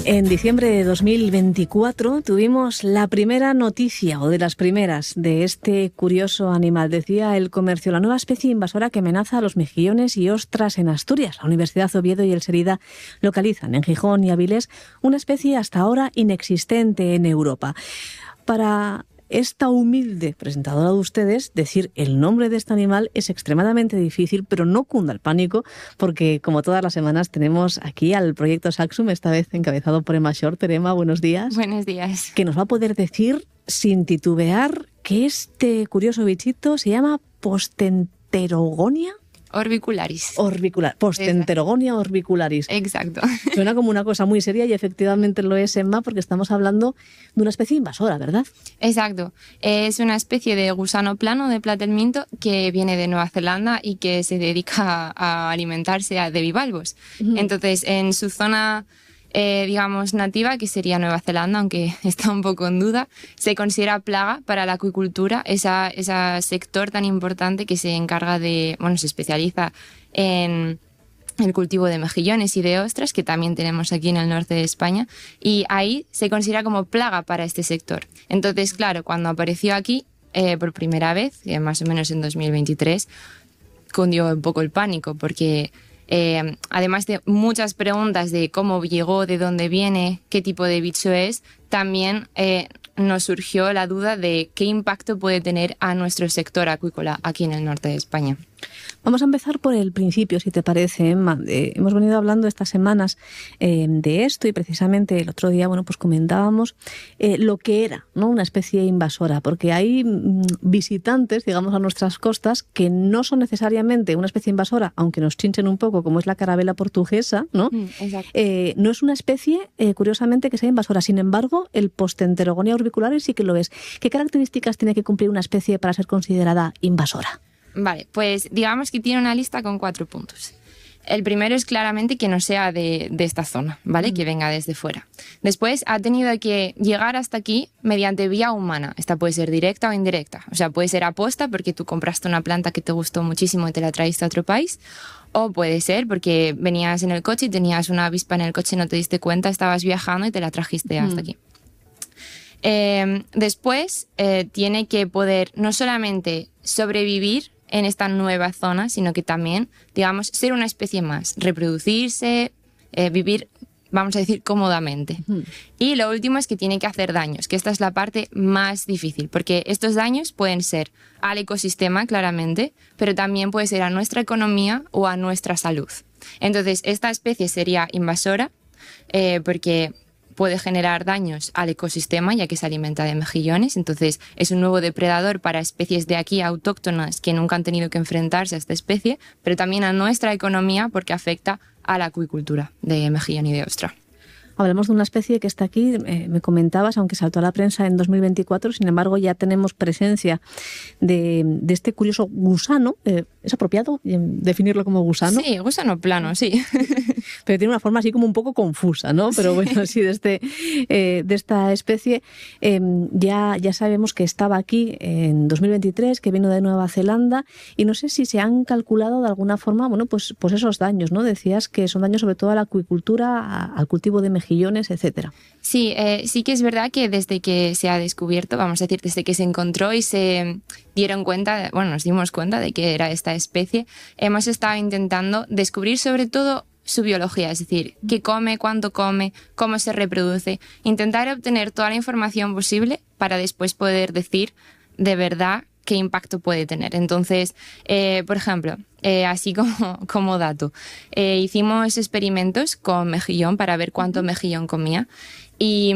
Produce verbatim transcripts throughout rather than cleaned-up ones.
En diciembre de dos mil veinticuatro tuvimos la primera noticia, o de las primeras, de este curioso animal. Decía El Comercio, la nueva especie invasora que amenaza a los mejillones y ostras en Asturias. La Universidad Oviedo y el SERIDA localizan en Gijón y Avilés una especie hasta ahora inexistente en Europa. Para esta humilde presentadora de ustedes, decir el nombre de este animal es extremadamente difícil, pero no cunda el pánico, porque como todas las semanas tenemos aquí al proyecto Saxum, esta vez encabezado por Emma Shorter. Emma, buenos días. Buenos días. Que nos va a poder decir, sin titubear, que este curioso bichito se llama Postenterogonia orbicularis. Orbicular, Postenterogonia orbicularis. Exacto. Suena como una cosa muy seria y efectivamente lo es, Emma, porque estamos hablando de una especie invasora, ¿verdad? Exacto. Es una especie de gusano plano de platelminto que viene de Nueva Zelanda y que se dedica a alimentarse de bivalvos. Uh-huh. Entonces, en su zona, eh, digamos, nativa, que sería Nueva Zelanda, aunque está un poco en duda, se considera plaga para la acuicultura, esa, ese sector tan importante que se encarga de, bueno, se especializa en el cultivo de mejillones y de ostras, que también tenemos aquí en el norte de España, y ahí se considera como plaga para este sector. Entonces, claro, cuando apareció aquí eh, por primera vez, eh, más o menos en dos mil veintitrés, cundió un poco el pánico, porque Eh, además de muchas preguntas de cómo llegó, de dónde viene, qué tipo de bicho es, también eh, nos surgió la duda de qué impacto puede tener a nuestro sector acuícola aquí en el norte de España. Vamos a empezar por el principio, si te parece, Emma. Eh, hemos venido hablando estas semanas eh, de esto y precisamente el otro día, bueno, pues comentábamos eh, lo que era, ¿no?, una especie invasora, porque hay mm, visitantes, digamos, a nuestras costas que no son necesariamente una especie invasora, aunque nos chinchen un poco, como es la carabela portuguesa, ¿no? Mm, exacto. Eh, no es una especie, eh, curiosamente, que sea invasora. Sin embargo, el Postenterogonia orbicularis sí que lo es. ¿Qué características tiene que cumplir una especie para ser considerada invasora? Vale, pues digamos que tiene una lista con cuatro puntos. El primero es claramente que no sea de, de esta zona, ¿vale? Mm. Que venga desde fuera. Después ha tenido que llegar hasta aquí mediante vía humana. Esta puede ser directa o indirecta. O sea, puede ser aposta porque tú compraste una planta que te gustó muchísimo y te la traíste a otro país. O puede ser porque venías en el coche y tenías una avispa en el coche y no te diste cuenta, estabas viajando y te la trajiste mm. hasta aquí. Eh, después eh, tiene que poder no solamente sobrevivir en esta nueva zona, sino que también, digamos, ser una especie más, reproducirse, eh, vivir, vamos a decir, cómodamente. Uh-huh. Y lo último es que tiene que hacer daños, que esta es la parte más difícil, porque estos daños pueden ser al ecosistema, claramente, pero también puede ser a nuestra economía o a nuestra salud. Entonces, esta especie sería invasora, eh, porque puede generar daños al ecosistema, ya que se alimenta de mejillones. Entonces es un nuevo depredador para especies de aquí autóctonas que nunca han tenido que enfrentarse a esta especie, pero también a nuestra economía porque afecta a la acuicultura de mejillón y de ostra. Hablamos de una especie que está aquí, eh, me comentabas, aunque saltó a la prensa en dos mil veinticuatro, sin embargo ya tenemos presencia de, de este curioso gusano. Eh, ¿Es apropiado definirlo como gusano? Sí, gusano plano, sí. Pero tiene una forma así como un poco confusa, ¿no? Pero bueno, sí, de, este, eh, de esta especie eh, ya, ya sabemos que estaba aquí en dos mil veintitrés, que vino de Nueva Zelanda, y no sé si se han calculado de alguna forma, bueno, pues, pues esos daños, ¿no? Decías que son daños sobre todo a la acuicultura, a, al cultivo de mejillones, etcétera. Sí, eh, sí que es verdad que desde que se ha descubierto, vamos a decir, desde que se encontró y se dieron cuenta, bueno, nos dimos cuenta de que era esta especie, hemos estado intentando descubrir sobre todo su biología, es decir, qué come, cuánto come, cómo se reproduce, intentar obtener toda la información posible para después poder decir de verdad qué impacto puede tener. Entonces, eh, por ejemplo, eh, así como, como dato, eh, hicimos experimentos con mejillón para ver cuánto mejillón comía y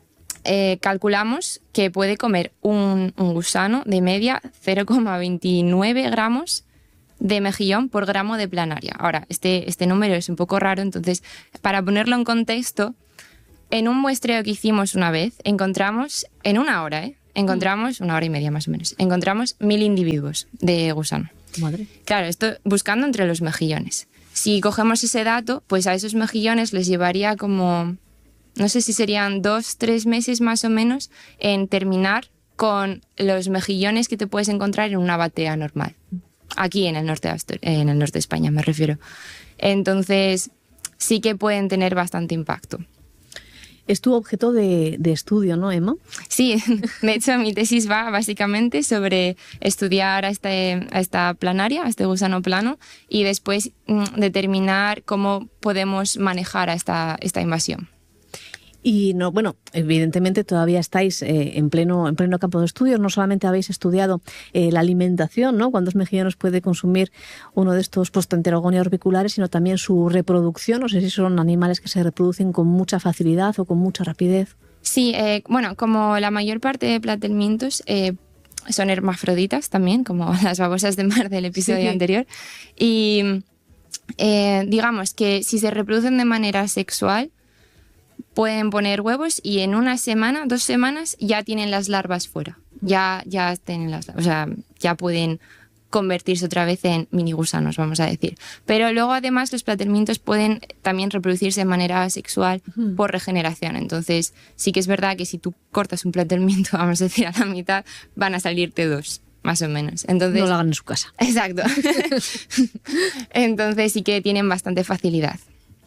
eh, calculamos que puede comer un, un gusano de media cero coma veintinueve gramos de mejillón por gramo de planaria. Ahora, este, este número es un poco raro, entonces, para ponerlo en contexto, en un muestreo que hicimos una vez, encontramos, en una hora, ¿eh? Encontramos, una hora y media más o menos, encontramos mil individuos de gusano. Madre. Claro, esto buscando entre los mejillones. Si cogemos ese dato, pues a esos mejillones les llevaría como, no sé si serían dos, tres meses más o menos, en terminar con los mejillones que te puedes encontrar en una batea normal. Aquí en el norte de Astur- en el norte de España me refiero. Entonces sí que pueden tener bastante impacto. Es tu objeto de, de estudio, ¿no, Emma? Sí, de hecho mi tesis va básicamente sobre estudiar a, este, a esta planaria, a este gusano plano, y después mm, determinar cómo podemos manejar a esta, esta invasión. Y no, bueno, evidentemente todavía estáis eh, en pleno en pleno campo de estudios. No solamente habéis estudiado eh, la alimentación, ¿no? Cuántos mejillones puede consumir uno de estos Postenterogonia orbiculares, sino también su reproducción. No sé si son animales que se reproducen con mucha facilidad o con mucha rapidez. Sí, eh, bueno, como la mayor parte de platelmintos eh, son hermafroditas también, como las babosas de mar del episodio sí. anterior. Y eh, digamos que si se reproducen de manera sexual, pueden poner huevos y en una semana, dos semanas, ya tienen las larvas fuera. Ya, ya, tienen las, o sea, ya pueden convertirse otra vez en mini gusanos, vamos a decir. Pero luego, además, los platelmintos pueden también reproducirse de manera sexual uh-huh. por regeneración. Entonces, sí que es verdad que si tú cortas un platelminto, vamos a decir, a la mitad, van a salirte dos, más o menos. Entonces, no lo hagan en su casa. Exacto. Entonces, sí que tienen bastante facilidad.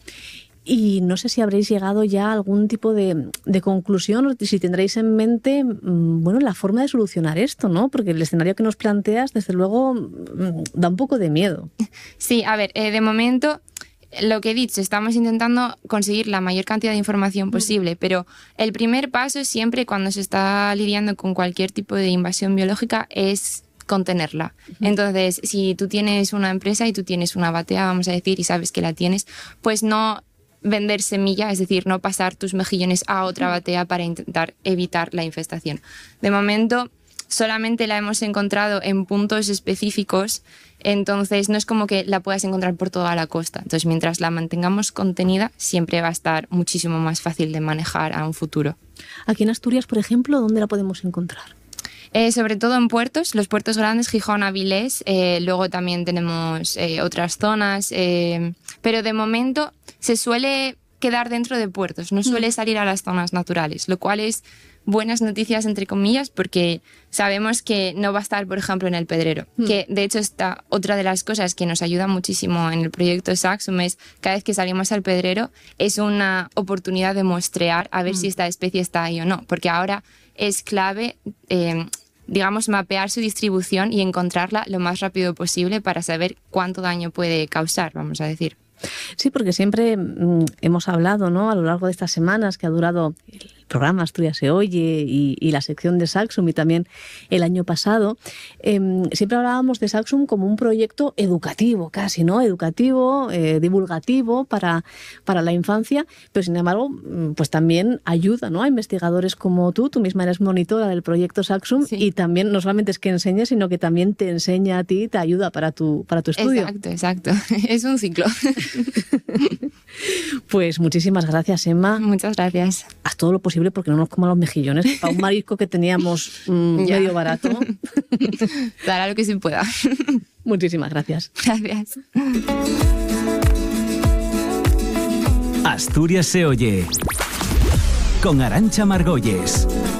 Y no sé si habréis llegado ya a algún tipo de, de conclusión o si tendréis en mente, bueno, la forma de solucionar esto, ¿no? Porque el escenario que nos planteas, desde luego, da un poco de miedo. Sí, a ver, eh, de momento, lo que he dicho, estamos intentando conseguir la mayor cantidad de información posible, mm. pero el primer paso siempre cuando se está lidiando con cualquier tipo de invasión biológica es contenerla. Uh-huh. Entonces, si tú tienes una empresa y tú tienes una batea, vamos a decir, y sabes que la tienes, pues no vender semilla, es decir, no pasar tus mejillones a otra batea para intentar evitar la infestación. De momento, solamente la hemos encontrado en puntos específicos, entonces no es como que la puedas encontrar por toda la costa. Entonces, mientras la mantengamos contenida, siempre va a estar muchísimo más fácil de manejar a un futuro. Aquí en Asturias, por ejemplo, ¿dónde la podemos encontrar? Eh, sobre todo en puertos, los puertos grandes, Gijón, Avilés, eh, luego también tenemos eh, otras zonas, eh, pero de momento se suele quedar dentro de puertos, no suele salir a las zonas naturales, lo cual es buenas noticias entre comillas porque sabemos que no va a estar, por ejemplo, en el Pedrero, mm. que de hecho está otra de las cosas que nos ayuda muchísimo en el proyecto Saxum es cada vez que salimos al Pedrero es una oportunidad de muestrear a ver mm. si esta especie está ahí o no, porque ahora es clave eh, digamos, mapear su distribución y encontrarla lo más rápido posible para saber cuánto daño puede causar, vamos a decir. Sí, porque siempre mmm, hemos hablado, ¿no?, a lo largo de estas semanas que ha durado el programa Asturias se oye y, y la sección de Saxum y también el año pasado, eh, siempre hablábamos de Saxum como un proyecto educativo casi, ¿no? Educativo, eh, divulgativo para, para la infancia, pero sin embargo, pues también ayuda, ¿no?, a investigadores como tú. Tú misma eres monitora del proyecto Saxum sí. y también no solamente es que enseñe, sino que también te enseña a ti, te ayuda para tu, para tu estudio. Exacto, exacto. Es un ciclo. Pues muchísimas gracias, Emma. Muchas gracias. Haz todo lo posible porque no nos coman los mejillones. Para un marisco que teníamos mmm, medio barato. Dará lo que se pueda. Muchísimas gracias. Gracias. Asturias se oye con Arantxa Margolles.